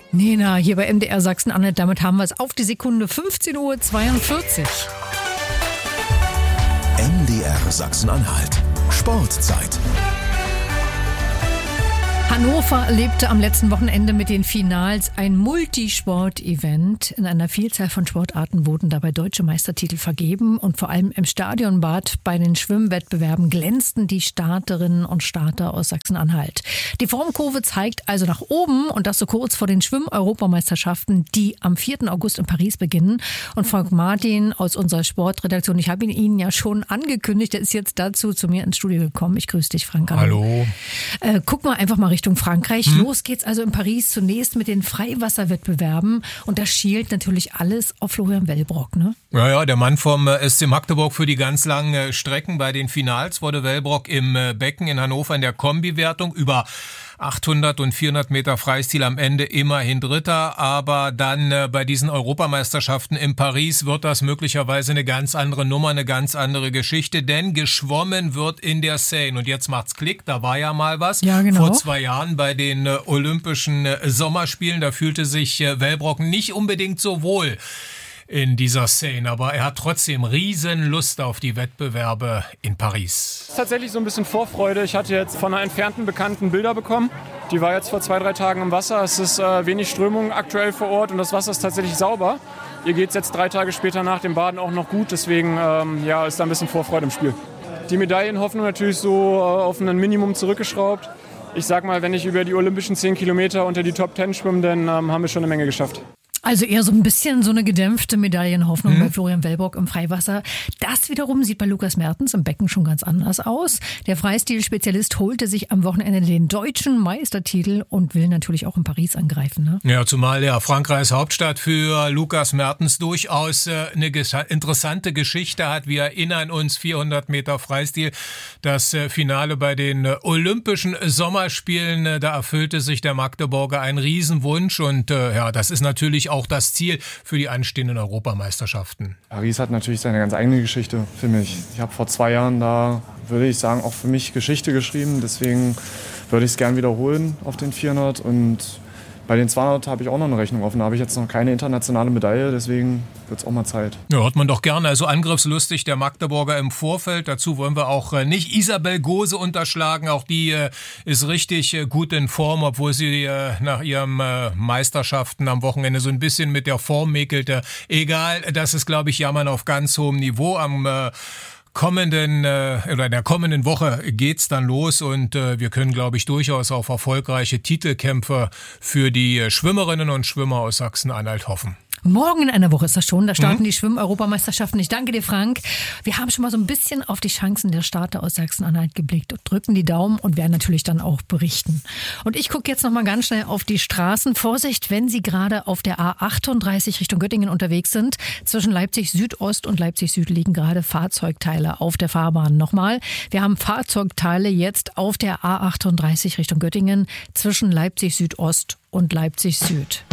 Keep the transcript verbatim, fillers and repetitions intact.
Nena, hier bei M D R Sachsen-Anhalt, damit haben wir es auf die Sekunde fünfzehn Uhr zweiundvierzig. M D R Sachsen-Anhalt. Sportzeit. Hannover erlebte am letzten Wochenende mit den Finals ein Multisport-Event. In einer Vielzahl von Sportarten wurden dabei deutsche Meistertitel vergeben und vor allem im Stadionbad bei den Schwimmwettbewerben glänzten die Starterinnen und Starter aus Sachsen-Anhalt. Die Formkurve zeigt also nach oben und das so kurz vor den Schwimm-Europameisterschaften, die am vierten August in Paris beginnen. Und Frank Martin aus unserer Sportredaktion, ich habe ihn Ihnen ja schon angekündigt, der ist jetzt dazu zu mir ins Studio gekommen. Ich grüße dich, Frank. Hallo. Äh, guck mal einfach mal Richtung Frankreich. Hm. Los geht's also in Paris zunächst mit den Freiwasserwettbewerben und das schielt natürlich alles auf Florian Wellbrock, ne? Ja, ja, der Mann vom S C Magdeburg für die ganz langen Strecken. Bei den Finals wurde Wellbrock im Becken in Hannover in der Kombiwertung über achthundert und vierhundert Meter Freistil am Ende immerhin Dritter, aber dann äh, bei diesen Europameisterschaften in Paris wird das möglicherweise eine ganz andere Nummer, eine ganz andere Geschichte, denn geschwommen wird in der Seine. Und jetzt macht's Klick, da war ja mal was. Ja, genau. Vor zwei Jahren bei den äh, Olympischen äh, Sommerspielen, da fühlte sich äh, Wellbrock nicht unbedingt so wohl in dieser Szene, aber er hat trotzdem riesen Lust auf die Wettbewerbe in Paris. Es ist tatsächlich so ein bisschen Vorfreude. Ich hatte jetzt von einer entfernten Bekannten Bilder bekommen. Die war jetzt vor zwei, drei Tagen im Wasser. Es ist äh, wenig Strömung aktuell vor Ort und das Wasser ist tatsächlich sauber. Ihr geht es jetzt drei Tage später nach dem Baden auch noch gut, deswegen ähm, ja, ist da ein bisschen Vorfreude im Spiel. Die Medaillenhoffnung natürlich so äh, auf ein Minimum zurückgeschraubt. Ich sag mal, wenn ich über die olympischen zehn Kilometer unter die Top zehn schwimme, dann ähm, haben wir schon eine Menge geschafft. Also eher so ein bisschen so eine gedämpfte Medaillenhoffnung Mhm. bei Florian Wellbrock im Freiwasser. Das wiederum sieht bei Lukas Mertens im Becken schon ganz anders aus. Der Freistil-Spezialist holte sich am Wochenende den deutschen Meistertitel und will natürlich auch in Paris angreifen, ne? Ja, zumal ja Frankreichs Hauptstadt für Lukas Mertens durchaus äh, eine ges- interessante Geschichte hat. Wir erinnern uns, vierhundert Meter Freistil, das äh, Finale bei den äh, Olympischen Sommerspielen, äh, da erfüllte sich der Magdeburger einen Riesenwunsch und äh, ja, das ist natürlich auch das Ziel für die anstehenden Europameisterschaften. Paris hat natürlich seine ganz eigene Geschichte für mich. Ich habe vor zwei Jahren da, würde ich sagen, auch für mich Geschichte geschrieben. Deswegen würde ich es gern wiederholen auf den vierhundert. Und bei den zweihundert habe ich auch noch eine Rechnung offen. Da habe ich jetzt noch keine internationale Medaille, deswegen wird es auch mal Zeit. Ja, hört man doch gerne. Also angriffslustig der Magdeburger im Vorfeld. Dazu wollen wir auch äh, nicht Isabel Gose unterschlagen. Auch die äh, ist richtig äh, gut in Form, obwohl sie äh, nach ihren äh, Meisterschaften am Wochenende so ein bisschen mit der Form mäkelte. Egal, das ist, glaube ich, Jammern auf ganz hohem Niveau. Am äh, kommenden äh, oder in der kommenden Woche geht's dann los und äh, wir können, glaube ich, durchaus auf erfolgreiche Titelkämpfe für die äh, Schwimmerinnen und Schwimmer aus Sachsen-Anhalt hoffen. Morgen in einer Woche ist das schon, da starten Mhm. die Schwimm-Europameisterschaften. Ich danke dir, Frank. Wir haben schon mal so ein bisschen auf die Chancen der Starter aus Sachsen-Anhalt geblickt und drücken die Daumen und werden natürlich dann auch berichten. Und ich gucke jetzt noch mal ganz schnell auf die Straßen. Vorsicht, wenn Sie gerade auf der A achtunddreißig Richtung Göttingen unterwegs sind. Zwischen Leipzig Südost und Leipzig Süd liegen gerade Fahrzeugteile auf der Fahrbahn. Nochmal, wir haben Fahrzeugteile jetzt auf der A achtunddreißig Richtung Göttingen zwischen Leipzig Südost und Leipzig Süd.